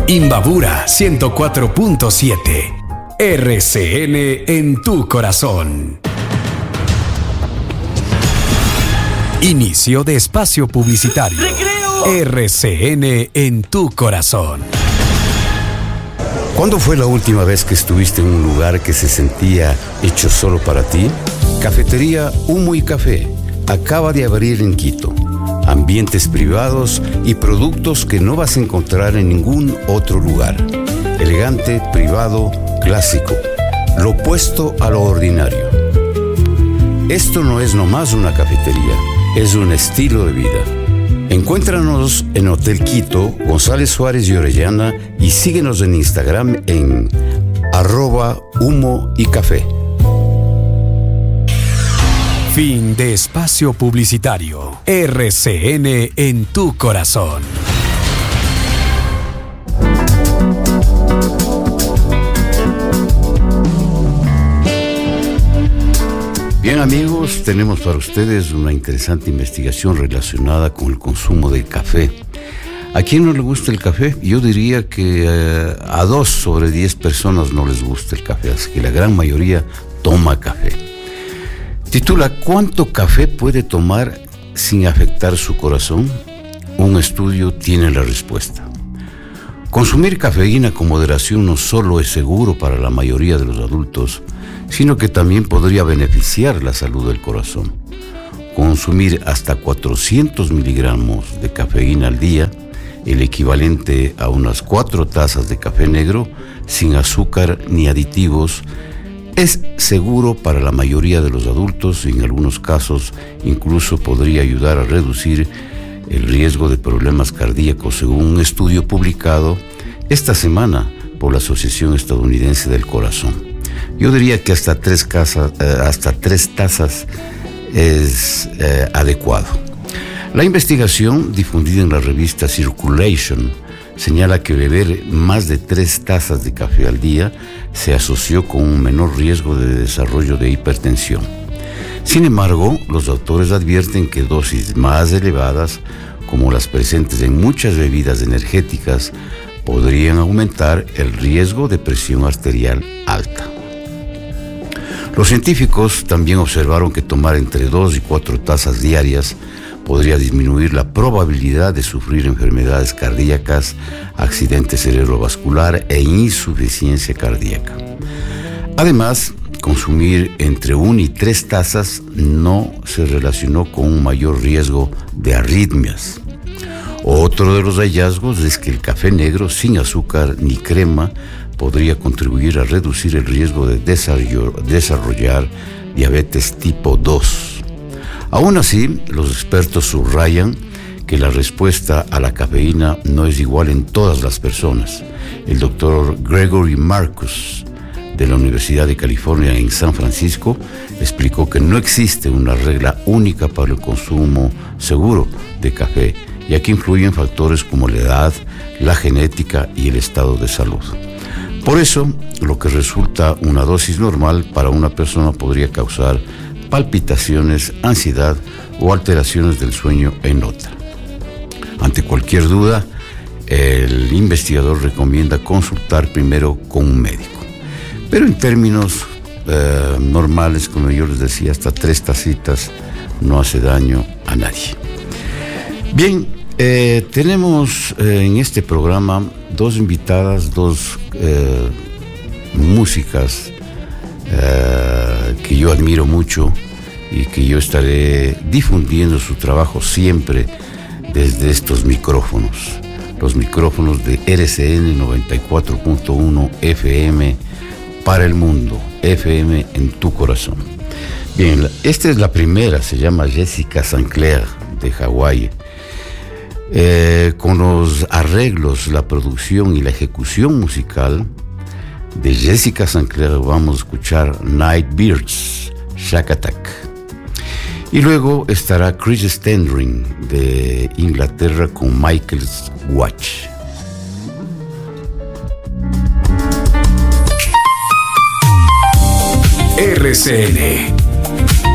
Imbabura 104.7. RCN en tu corazón. Inicio de espacio publicitario. ¡Recreo! RCN en tu corazón. ¿Cuándo fue la última vez que estuviste en un lugar que se sentía hecho solo para ti? Cafetería Humo y Café acaba de abrir en Quito. Ambientes privados y productos que no vas a encontrar en ningún otro lugar. Elegante, privado, clásico. Lo opuesto a lo ordinario. Esto no es nomás una cafetería, es un estilo de vida. Encuéntranos en Hotel Quito, González Suárez y Orellana y síguenos en Instagram en @humo y café. Fin de espacio publicitario. RCN en tu corazón. Bien amigos, tenemos para ustedes una interesante investigación relacionada con el consumo de café. ¿A quién no le gusta el café? Yo diría que a 2 sobre 10 personas no les gusta el café, así que la gran mayoría toma café. Titula ¿Cuánto café puede tomar sin afectar su corazón? Un estudio tiene la respuesta. Consumir cafeína con moderación no solo es seguro para la mayoría de los adultos, sino que también podría beneficiar la salud del corazón. Consumir hasta 400 miligramos de cafeína al día, el equivalente a unas 4 tazas de café negro, sin azúcar ni aditivos, es seguro para la mayoría de los adultos y en algunos casos incluso podría ayudar a reducir el riesgo de problemas cardíacos, según un estudio publicado esta semana por la Asociación Estadounidense del Corazón. Yo diría que hasta 3 tazas es adecuado. La investigación, difundida en la revista Circulation, señala que beber más de 3 tazas de café al día se asoció con un menor riesgo de desarrollo de hipertensión. Sin embargo, los autores advierten que dosis más elevadas, como las presentes en muchas bebidas energéticas, podrían aumentar el riesgo de presión arterial alta. Los científicos también observaron que tomar entre 2 y 4 tazas diarias podría disminuir la probabilidad de sufrir enfermedades cardíacas, accidente cerebrovascular e insuficiencia cardíaca. Además, consumir entre 1 y 3 tazas no se relacionó con un mayor riesgo de arritmias. Otro de los hallazgos es que el café negro sin azúcar ni crema podría contribuir a reducir el riesgo de desarrollar diabetes tipo 2. Aún así, los expertos subrayan que la respuesta a la cafeína no es igual en todas las personas. El doctor Gregory Marcus, de la Universidad de California en San Francisco, explicó que no existe una regla única para el consumo seguro de café, ya que influyen factores como la edad, la genética y el estado de salud. Por eso, lo que resulta una dosis normal para una persona podría causar palpitaciones, ansiedad o alteraciones del sueño en otra. Ante cualquier duda, el investigador recomienda consultar primero con un médico. Pero en términos normales, como yo les decía, hasta 3 tacitas no hace daño a nadie. Bien, tenemos en este programa 2 invitadas, 2 músicas que yo admiro mucho y que yo estaré difundiendo su trabajo siempre desde estos micrófonos, los micrófonos de RCN 94.1 FM para el mundo, FM en tu corazón. Bien, esta es la primera, se llama Jessica St. Clair de Hawái. Con los arreglos, la producción y la ejecución musical de Jessica St. Clair vamos a escuchar Night Birds, Shack Attack. Y luego estará Chris Stenring de Inglaterra con Michael's Watch. RCN